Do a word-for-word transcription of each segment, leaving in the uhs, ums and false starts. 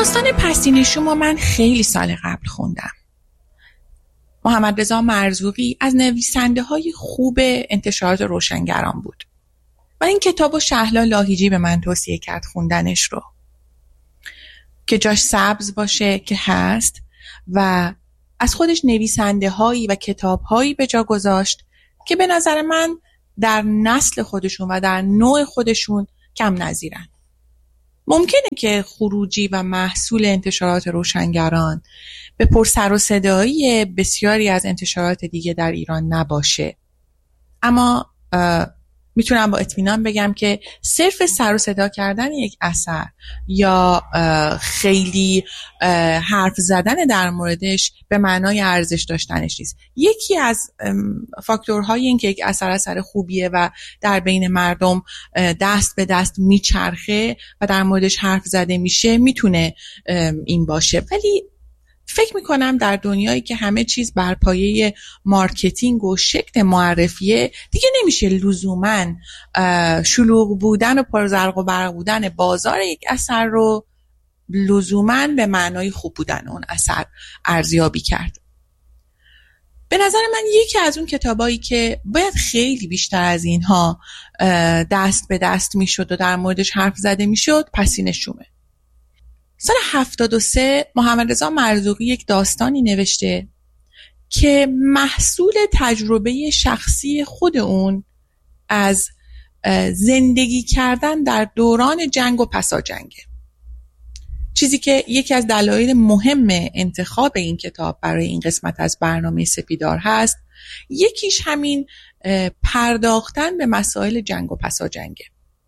داستان پسین شوم رو من خیلی سال قبل خوندم. محمد رضا مرزوقی از نویسنده های خوب انتشارات روشنگران بود و این کتاب رو شهلا لاهیجی به من توصیه کرد خوندنش رو، که جاش سبز باشه که هست و از خودش نویسنده هایی و کتاب هایی به جا گذاشت که به نظر من در نسل خودشون و در نوع خودشون کم نظیرن. ممکنه که خروجی و محصول انتشارات روشنگران به پر سر و صدایی بسیاری از انتشارات دیگه در ایران نباشه، اما میتونم با اطمینان بگم که صرف سر و صدا کردن یک اثر یا خیلی حرف زدن در موردش به معنای ارزش داشتنش نیست. یکی از فاکتورهای این که یک اثر اثر خوبیه و در بین مردم دست به دست میچرخه و در موردش حرف زده میشه میتونه این باشه، ولی فکر میکنم در دنیایی که همه چیز بر پایه مارکتینگ و شکل معرفیه دیگه نمیشه لزوماً شلوغ بودن و پرزرق و برق بودن بازار یک اثر رو لزوماً به معنای خوب بودن اون اثر ارزیابی کرد. به نظر من یکی از اون کتابایی که باید خیلی بیشتر از اینها دست به دست میشد و در موردش حرف زده میشد پسین شومه. سال هفتاد و سه محمد رضا مرزوقی یک داستانی نوشته که محصول تجربه شخصی خود اون از زندگی کردن در دوران جنگ و پسا جنگه. چیزی که یکی از دلایل مهم انتخاب این کتاب برای این قسمت از برنامه سپیدار هست، یکیش همین پرداختن به مسائل جنگ و پسا جنگه.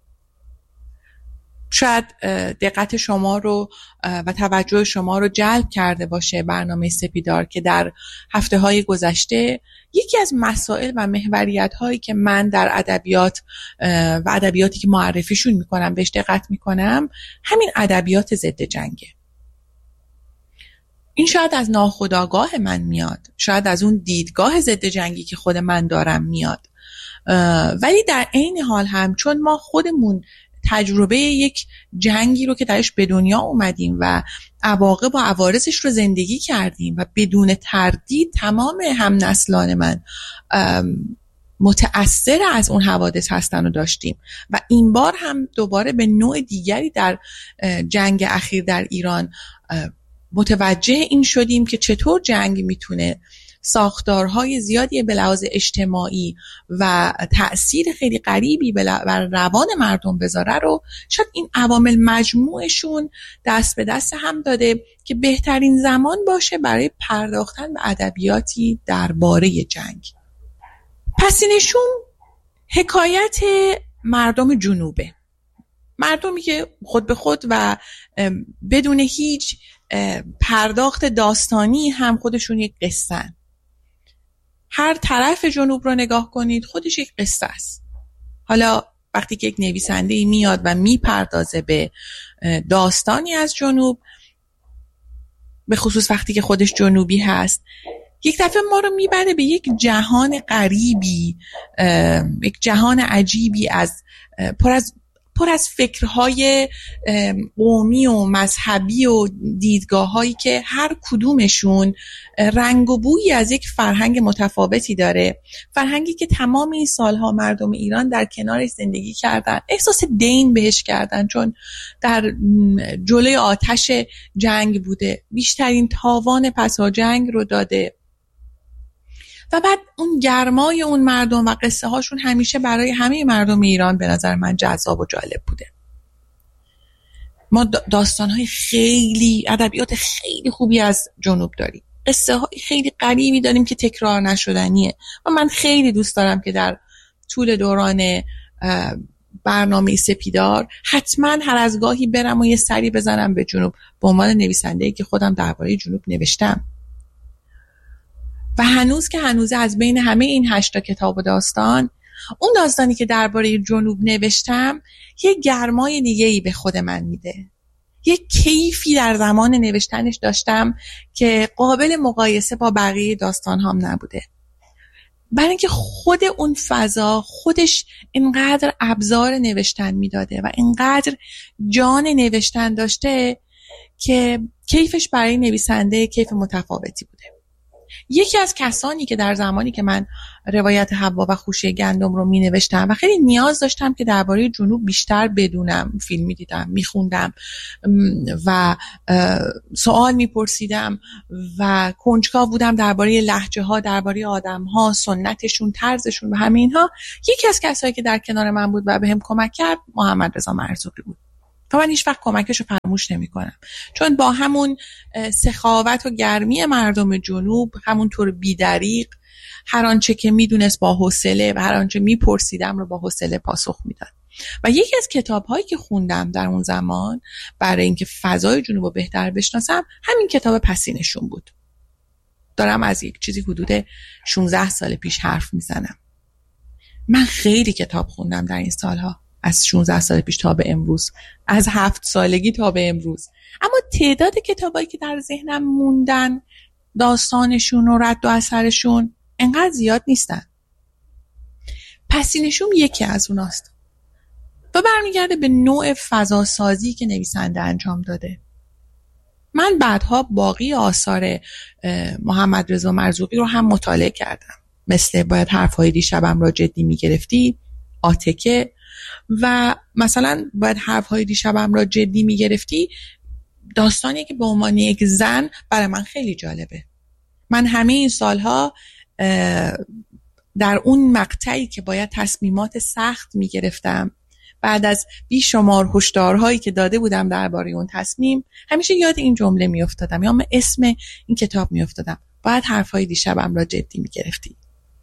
شاید دقت شما رو و توجه شما رو جلب کرده باشه برنامه سپیدار که در هفته های گذشته یکی از مسائل و محوریت هایی که من در ادبیات و ادبیاتی که معرفیشون میکنم بهش دقت میکنم همین ادبیات ضد جنگه. این شاید از ناخودآگاه من میاد، شاید از اون دیدگاه ضد جنگی که خود من دارم میاد، ولی در عین حال هم چون ما خودمون تجربه یک جنگی رو که درش به دنیا اومدیم و عواقب و عوارضش رو زندگی کردیم و بدون تردید تمام هم نسلان من متأثر از اون حوادث هستن و داشتیم و این بار هم دوباره به نوع دیگری در جنگ اخیر در ایران متوجه این شدیم که چطور جنگ میتونه ساختارهای زیادی به لحاظ اجتماعی و تأثیر خیلی غریبی بر روان مردم بذاره رو شاید این عوامل مجموعشون دست به دست هم داده که بهترین زمان باشه برای پرداختن به ادبیاتی درباره جنگ. پسین شوم حکایت مردم جنوبه، مردمی که خود به خود و بدون هیچ پرداخت داستانی هم خودشون یک قصه‌ن. هر طرف جنوب رو نگاه کنید خودش یک قصه است. حالا وقتی که یک نویسنده‌ای میاد و میپردازه به داستانی از جنوب، به خصوص وقتی که خودش جنوبی هست، یک دفعه ما رو میبره به یک جهان غریبی، یک جهان عجیبی از پر از پر از فکرهای قومی و مذهبی و دیدگاه‌هایی که هر کدومشون رنگ و بویی از یک فرهنگ متفاوتی داره، فرهنگی که تمام این سالها مردم ایران در کنارش زندگی کردن، احساس دین بهش کردن چون در جلوی آتش جنگ بوده، بیشترین تاوان پسا جنگ رو داده و بعد اون گرمای اون مردم و قصه هاشون همیشه برای همه مردم ایران به نظر من جذاب و جالب بوده. ما داستان های خیلی، ادبیات خیلی خوبی از جنوب داریم، قصه های خیلی غریبی داریم که تکرار نشدنیه و من خیلی دوست دارم که در طول دوران برنامه سپیدار حتما هر از گاهی برم و یه سری بزنم به جنوب به عنوان نویسنده‌ای که خودم درباره جنوب نوشتم و هنوز که هنوزه از بین همه این هشتا کتاب و داستان، اون داستانی که درباره جنوب نوشتم یه گرمای دیگه‌ای به خود من میده، یه کیفی در زمان نوشتنش داشتم که قابل مقایسه با بقیه داستان هم نبوده، برای اینکه خود اون فضا خودش اینقدر ابزار نوشتن میداده و اینقدر جان نوشتن داشته که کیفش برای نویسنده کیف متفاوتی بوده. یکی از کسانی که در زمانی که من روایت حوا و خوشه گندم رو می نوشتم و خیلی نیاز داشتم که درباره جنوب بیشتر بدونم، فیلم می دیدم، می خوندم و سوال می پرسیدم و کنجکاو بودم درباره لهجه ها، درباره آدم ها، سنتشون، طرزشون و همه اینها، یکی از کسایی که در کنار من بود و بهم کمک کرد محمد رضا مرزوقی بود. و من هیچ وقت کمکش رو فراموش نمی کنم، چون با همون سخاوت و گرمی مردم جنوب، همونطور بی‌دریغ، هر آنچه که میدونست با حوصله و هر آنچه میپرسیدم رو با حوصله پاسخ میداد. و یکی از کتاب‌هایی که خوندم در اون زمان برای اینکه فضای جنوب رو بهتر بشناسم، همین کتاب پسینشون بود. دارم از یک چیزی حدود شانزده سال پیش حرف میزنم. من خیلی کتاب خوندم در این سالها، از شانزده سال پیش تا به امروز، از هفت سالگی تا به امروز. اما تعداد کتابایی که در ذهنم موندن، داستانشون و رد و اثرشون انقدر زیاد نیستن. پسینشون یکی از اوناست و برمیگرده به نوع فضاسازی که نویسنده انجام داده. من بعدها باقی آثار محمد رضا مرزوقی رو هم مطالعه کردم، مثل باید حرفهای دیشبم را جدی میگرفتی، آتکه، و مثلا باید حرفهای دیشبم را جدی میگرفتی داستانی که به عنوان یک زن برای من خیلی جالبه. من همه این سالها در اون مقطعی که باید تصمیمات سخت میگرفتم، بعد از بیشمار هشدارهایی که داده بودم درباره اون تصمیم، همیشه یاد این جمله میافتادم یا اسم این کتاب میافتادم، باید حرفهای دیشبم را جدی میگرفتی.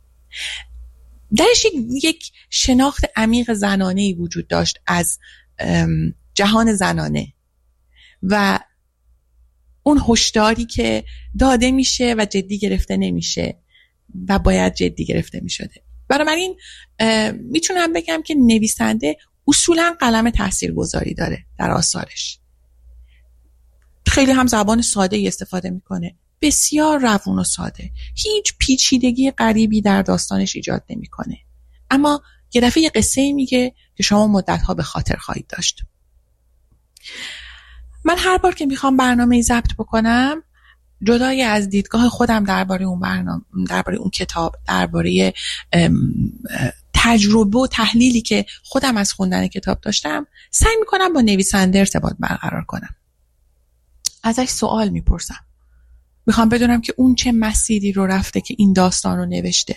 درش یک شناخت عمیق زنانه‌ای وجود داشت از جهان زنانه و اون هشداری که داده میشه و جدی گرفته نمیشه و باید جدی گرفته میشده. بنابراین میتونم بگم که نویسنده اصولا قلم تاثیرگذاری داره در آثارش. خیلی هم زبان ساده ای استفاده میکنه، بسیار روون و ساده، هیچ پیچیدگی غریبی در داستانش ایجاد نمیکنه، اما یه دفعه یه قصه میگه که شما مدتها به خاطر خواهید داشت. من هر بار که میخوام برنامه‌ای ضبط بکنم، جدای از دیدگاه خودم درباره اون برنامه، درباره اون کتاب، درباره تجربه و تحلیلی که خودم از خوندن کتاب داشتم، سعی میکنم با نویسنده ارتباط برقرار کنم. ازش سوال میپرسم. میخوام بدونم که اون چه مسیری رو رفته که این داستان رو نوشته.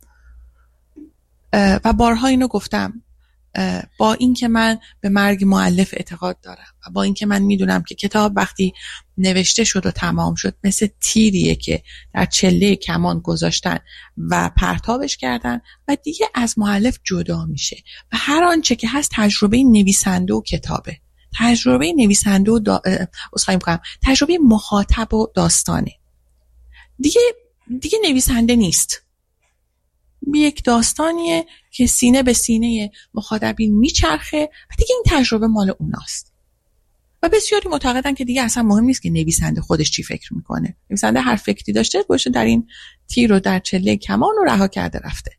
و بارها اینو گفتم، با این که من به مرگ مؤلف اعتقاد دارم و با این که من میدونم که کتاب وقتی نوشته شد و تمام شد مثل تیریه که در چله کمان گذاشتن و پرتابش کردن و دیگه از مؤلف جدا میشه و هر آنچه که هست تجربه نویسنده و کتابه، تجربه نویسنده و دا... اصخایی میکنم تجربه مخاطب و داستانه. دیگه دیگه نویسنده نیست، یک داستانیه که سینه به سینه مخاطبین میچرخه و دیگه این تجربه مال اوناست. و بسیاری معتقدن که دیگه اصلا مهم نیست که نویسنده خودش چی فکر میکنه، نویسنده هر فکری داشته باشه در این تیر و در چله کمان رو رها کرده رفته.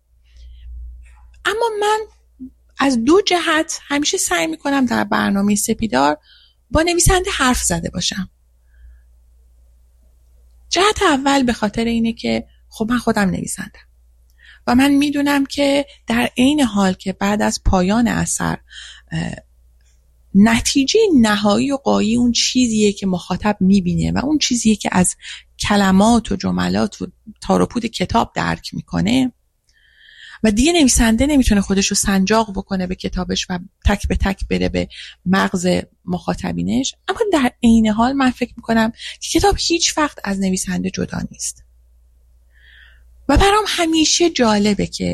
اما من از دو جهت همیشه سعی میکنم در برنامه سپیدار با نویسنده حرف زده باشم. جهت اول به خاطر اینه که خب من خودم نویسندم و من میدونم که در عین حال که بعد از پایان اثر نتیجه نهایی و غایی اون چیزیه که مخاطب میبینه و اون چیزیه که از کلمات و جملات و تار و پود کتاب درک میکنه و دیگه نویسنده نمیتونه خودش رو سنجاق بکنه به کتابش و تک به تک بره به مغز مخاطبینش. اما در عین حال من فکر میکنم که کتاب هیچ وقت از نویسنده جدا نیست و برام همیشه جالبه که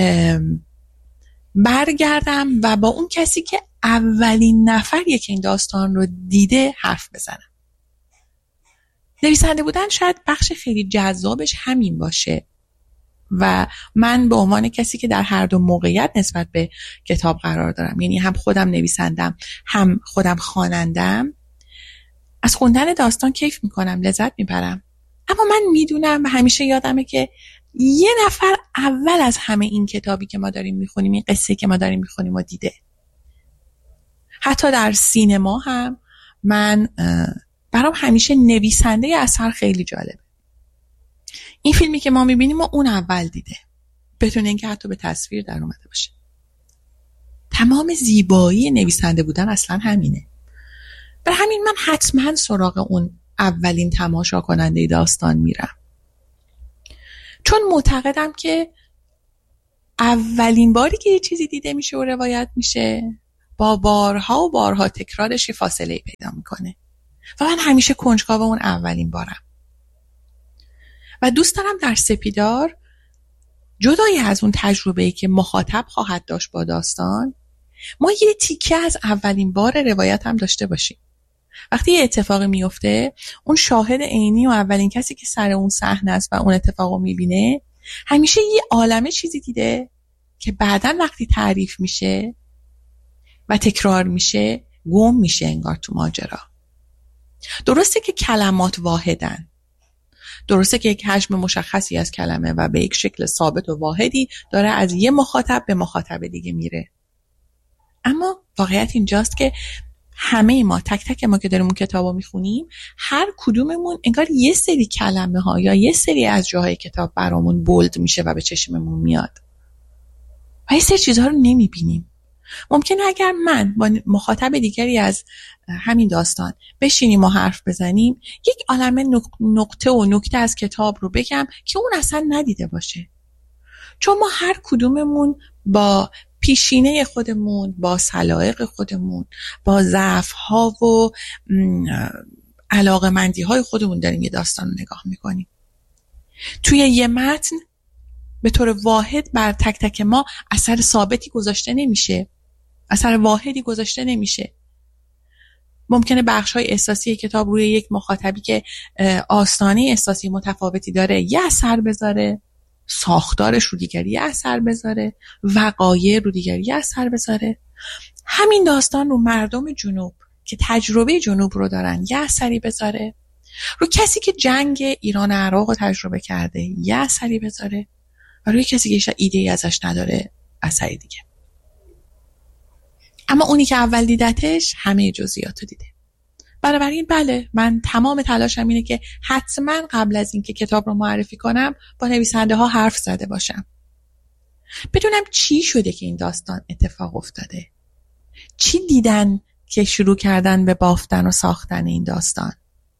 برگردم و با اون کسی که اولین نفریه که این داستان رو دیده حرف بزنم. نویسنده بودن شاید بخش خیلی جذابش همین باشه و من به عنوان کسی که در هر دو موقعیت نسبت به کتاب قرار دارم، یعنی هم خودم نویسندم هم خودم خوانندم، از خوندن داستان کیف میکنم، لذت میبرم. اما من میدونم و همیشه یادمه که یه نفر اول از همه این کتابی که ما داریم میخونیم، این قصه که ما داریم میخونیم و دیده. حتی در سینما هم من برام همیشه نویسنده اثر خیلی جالبه. این فیلمی که ما میبینیم و اون اول دیده، بدون اینکه حتی به تصویر در اومده باشه. تمام زیبایی نویسنده بودن اصلا همینه. برای همین من حتما سراغ اون اولین تماشا کننده داستان میرم، چون معتقدم که اولین باری که یه چیزی دیده میشه و روایت میشه با بارها و بارها تکرارش فاصله پیدا میکنه و من همیشه کنجکاو اون اولین بارم. و دوست دارم در سپیدار جدای از اون تجربه‌ای که مخاطب خواهد داشت با داستان، ما یه تیکه از اولین بار روایت هم داشته باشیم. وقتی یه اتفاقی میفته، اون شاهد عینی و اولین کسی که سر اون صحنه است و اون اتفاقو میبینه همیشه یه عالمه چیزی دیده که بعداً وقتی تعریف میشه و تکرار میشه گم میشه انگار تو ماجرا. درسته که کلمات واحدن، درسته که یک حجم مشخصی از کلمه و به یک شکل ثابت و واحدی داره از یه مخاطب به مخاطب دیگه میره، اما واقعیت اینجاست که همه ما، تک تک ما که داریم اون کتابو میخونیم، هر کدوممون انگار یه سری کلمه ها یا یه سری از جاهای کتاب برامون بولد میشه و به چشممون میاد و یه سری چیزها رو نمیبینیم. ممکنه اگر من با مخاطب دیگری از همین داستان بشینیم و حرف بزنیم، یک عالمه نقطه و نکته از کتاب رو بگم که اون اصلا ندیده باشه، چون ما هر کدوممون با پیشینه خودمون، با سلایق خودمون، با ضعف‌ها و علاقه‌مندی‌های خودمون داریم یه داستان رو نگاه میکنیم. توی یه متن به طور واحد بر تک تک ما اثر ثابتی گذاشته نمیشه، اثر واحدی گذاشته نمیشه. ممکنه بخش‌های احساسی کتاب روی یک مخاطبی که آستانه احساسی متفاوتی داره یه اثر بذاره، ساختارش رو دیگری یه اثر بذاره، وقایع رو دیگری یه اثر بذاره. همین داستان رو مردم جنوب که تجربه جنوب رو دارن یه اثری بذاره، رو کسی که جنگ ایران عراق رو تجربه کرده یه اثری بذاره و روی کسی که ایده‌ای ازش نداره اثری دیگه. اما اونی که اول دیدتش همه جزئیات رو دیده. بنابراین بله، من تمام تلاشم اینه که حتما قبل از اینکه کتاب رو معرفی کنم با نویسنده ها حرف زده باشم، بدونم چی شده که این داستان اتفاق افتاده، چی دیدن که شروع کردن به بافتن و ساختن این داستان.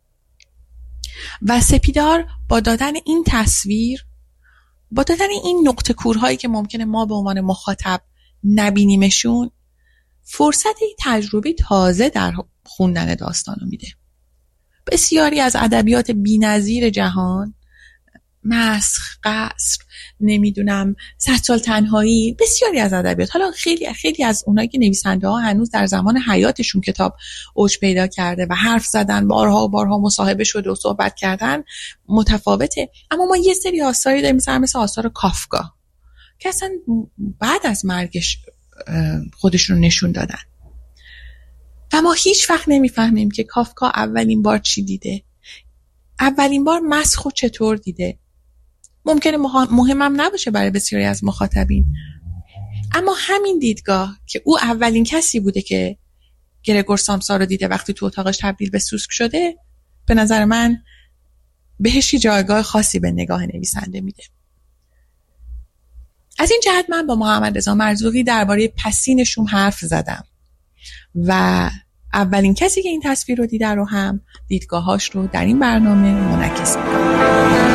و سپیدار با دادن این تصویر، با دادن این نقطه کورهایی که ممکنه ما به عنوان مخاطب نبینیمشون، فرصت این تجربه تازه در خوندن داستانو میده. بسیاری از ادبیات بی‌نظیر جهان، مسخ، قصر، نمیدونم صد سال تنهایی، بسیاری از ادبیات، حالا خیلی خیلی از اونایی که نویسنده ها هنوز در زمان حیاتشون کتاب اوج پیدا کرده و حرف زدن، بارها و بارها مصاحبه شده و صحبت کردن، متفاوته. اما ما یه سری آثاری داریم مثلا مثل آثار کافکا که اصلا بعد از مرگش خودشون نشون دادن و ما هیچ وقت نمیفهمیم که کافکا اولین بار چی دیده، اولین بار مسخ چطور دیده. ممکنه مهمم نباشه برای بسیاری از مخاطبین، اما همین دیدگاه که او اولین کسی بوده که گرگور سامسا رو دیده وقتی تو اتاقش تبدیل به سوسک شده، به نظر من بهش جایگاه خاصی به نگاه نویسنده میده. از این جهت من با محمد رضا مرزوقی درباره پسین شوم حرف زدم و اولین کسی که این تصویر رو دیده رو هم دیدگاهاش رو در این برنامه منعکس می‌کنم.